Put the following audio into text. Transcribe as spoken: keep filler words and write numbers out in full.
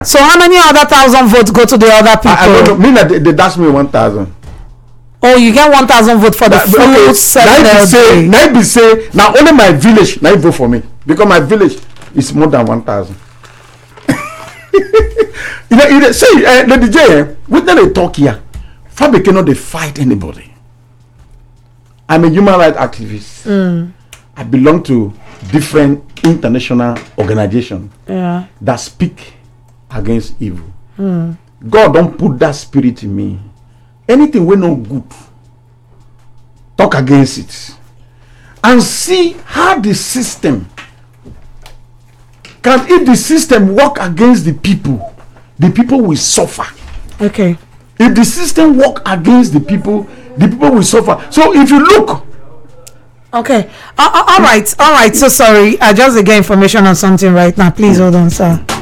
So how many other thousand votes go to the other people? I, I don't know. Me that they, they dash me one thousand. Oh, you get one thousand votes for the That, full okay. seven Now say, now be say, now only my village now vote for me because my village is more than one thousand. You know, you know, say, uh, the D J, eh, what do they talk here? Fabi cannot they fight anybody. I'm a human rights activist. Mm. I belong to different international organizations Yeah. that speak against evil. Mm. God don't put that spirit in me. Anything we no good, talk against it, and see how the system can. If the system work against the people, the people will suffer. Okay. If the system work against the people, the people will suffer. So if you look. Okay. Uh, uh, all right. All right. So sorry. I just get information on something right now. Please hold on, sir.